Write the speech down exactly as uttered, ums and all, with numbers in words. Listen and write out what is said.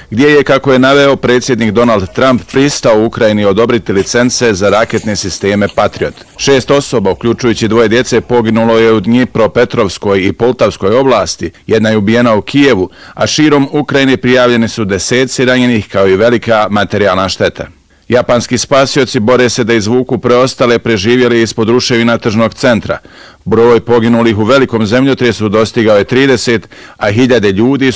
gdje je, kako je naveo predsjednik Donald Trump, pristao Ukrajini odobriti licence za raketne sisteme Patriot. Šest osoba, uključujući dvoje djece, poginulo je u Dnjipropetrovskoj i Poltavskoj oblasti, jedna je ubijena u Kijevu, a širom Ukrajine prijavljeni su deseci ranjenih kao i velika materijalna šteta. Japanski spasioci bore se da izvuku preostale preživjeli ispod ruševina tržnog centra. Broj poginulih u velikom zemljotresu dostigao je trideset, a hiljade ljudi